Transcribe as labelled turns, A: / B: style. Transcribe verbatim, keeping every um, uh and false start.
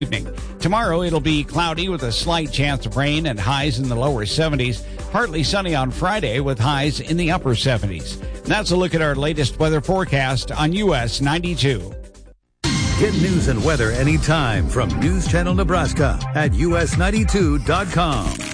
A: evening. Tomorrow it'll be cloudy with a slight chance of rain and highs in the lower seventies. Partly sunny on Friday with highs in the upper seventies. That's a look at our latest weather forecast on U S ninety-two.
B: Get news and weather anytime from News Channel Nebraska at U S ninety-two dot com.